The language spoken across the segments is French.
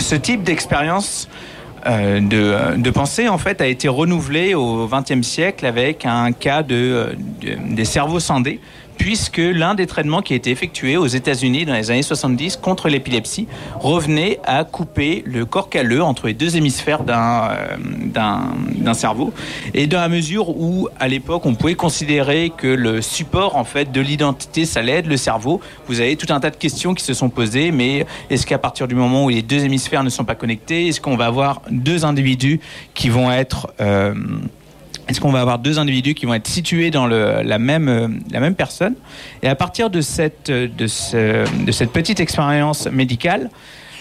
Ce type d'expérience de pensée, en fait, a été renouvelé au XXe siècle avec un cas des cerveaux scindés, puisque l'un des traitements qui a été effectué aux États-Unis dans les années 70 contre l'épilepsie revenait à couper le corps calleux entre les deux hémisphères d'un cerveau. Et dans la mesure où, à l'époque, on pouvait considérer que le support, en fait, de l'identité, ça allait être le cerveau, vous avez tout un tas de questions qui se sont posées. Mais est-ce qu'à partir du moment où les deux hémisphères ne sont pas connectés, est-ce qu'on va avoir deux individus qui vont être situés dans la même personne? Et à partir de cette petite expérience médicale,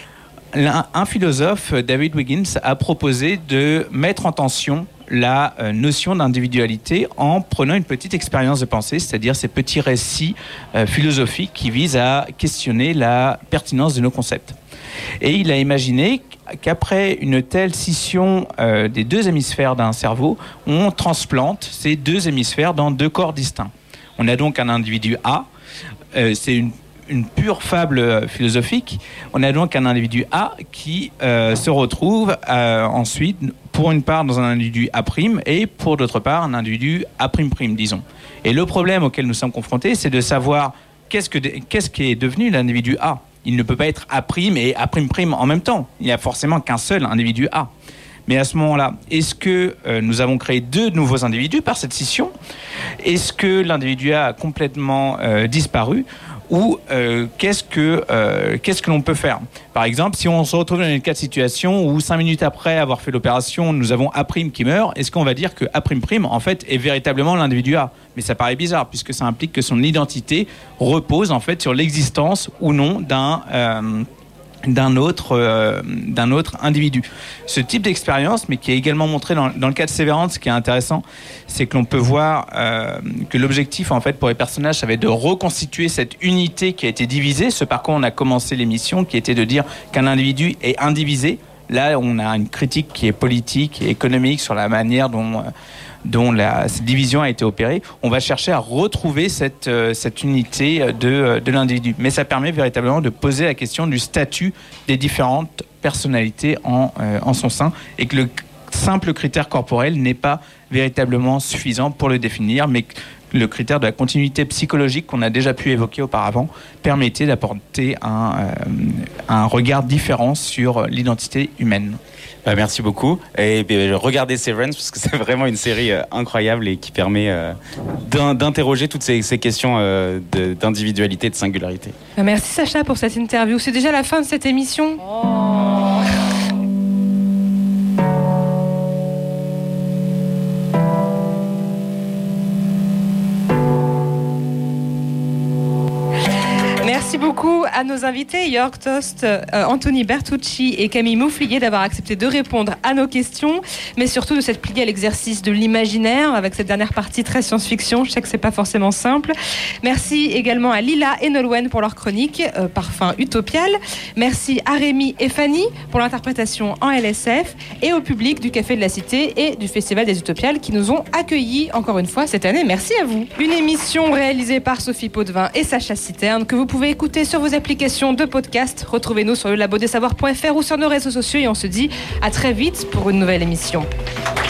un philosophe, David Wiggins, a proposé de mettre en tension la notion d'individualité en prenant une petite expérience de pensée, c'est-à-dire ces petits récits philosophiques qui visent à questionner la pertinence de nos concepts. Et il a imaginé qu'après une telle scission des deux hémisphères d'un cerveau, on transplante ces deux hémisphères dans deux corps distincts. On a donc un individu A, c'est une pure fable philosophique. On a donc un individu A qui se retrouve ensuite, pour une part, dans un individu A' et pour d'autre part, un individu A'', disons. Et le problème auquel nous sommes confrontés, c'est de savoir qu'est-ce qui est devenu l'individu A. Il ne peut pas être A' et A'' en même temps. Il n'y a forcément qu'un seul individu A. Mais à ce moment-là, est-ce que nous avons créé deux nouveaux individus par cette scission? Est-ce que l'individu A complètement disparu? Ou qu'est-ce que l'on peut faire? Par exemple, si on se retrouve dans une cas de situation où 5 minutes après avoir fait l'opération, nous avons A' qui meurt, est-ce qu'on va dire que A', en fait, est véritablement l'individu A? Mais ça paraît bizarre, puisque ça implique que son identité repose, en fait, sur l'existence ou non d'un autre individu. Ce type d'expérience, mais qui est également montré dans le cas de Severance, ce qui est intéressant, c'est que l'on peut voir que l'objectif, en fait, pour les personnages, ça va être de reconstituer cette unité qui a été divisée, ce par quoi on a commencé l'émission, qui était de dire qu'un individu est indivisé. Là, on a une critique qui est politique et économique sur la manière dont cette division a été opérée. On va chercher à retrouver cette unité de l'individu. Mais ça permet véritablement de poser la question du statut des différentes personnalités en son sein, et que le simple critère corporel n'est pas véritablement suffisant pour le définir, mais que le critère de la continuité psychologique qu'on a déjà pu évoquer auparavant permettait d'apporter un regard différent sur l'identité humaine. Merci beaucoup. Et regardez Severance, parce que c'est vraiment une série incroyable et qui permet d'interroger toutes ces questions d'individualité et de singularité. Merci Sacha pour cette interview. C'est déjà la fin de cette émission. Merci beaucoup à nos invités, Jörg Tost, Anthony Bertucci et Camille Mouflier, d'avoir accepté de répondre à nos questions, mais surtout de s'être plié à l'exercice de l'imaginaire avec cette dernière partie très science-fiction. Je sais que c'est pas forcément simple. Merci également à Lila et Nolwenn pour leur chronique Parfum Utopial. Merci à Rémi et Fanny pour l'interprétation en LSF, et au public du Café de la Cité et du Festival des Utopiales qui nous ont accueillis encore une fois cette année. Merci à vous. Une émission réalisée par Sophie Potvin et Sacha Citerne que vous pouvez écouter sur vos applications de podcast. Retrouvez-nous sur le labodesavoirs.fr ou sur nos réseaux sociaux, et on se dit à très vite pour une nouvelle émission.